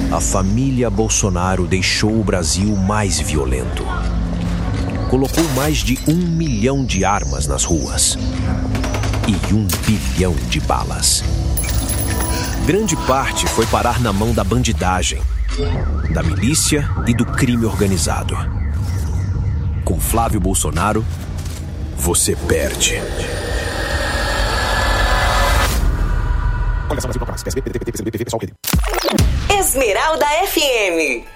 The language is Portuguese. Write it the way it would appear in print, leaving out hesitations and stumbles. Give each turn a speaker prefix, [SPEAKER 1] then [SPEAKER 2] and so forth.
[SPEAKER 1] a família Bolsonaro deixou o Brasil mais violento. Colocou mais de 1 milhão de armas nas ruas e 1 bilhão de balas. Grande parte foi parar na mão da bandidagem, da milícia e do crime organizado. Com Flávio Bolsonaro, você perde.
[SPEAKER 2] Esmeralda FM.